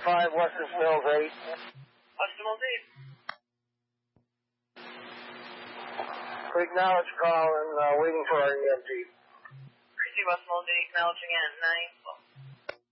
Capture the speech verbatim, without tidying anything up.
five, Western Mills eight. Western Mills eight. Quick knowledge call and uh, waiting for our E M T. Receive Western Mills eight, acknowledging at nine.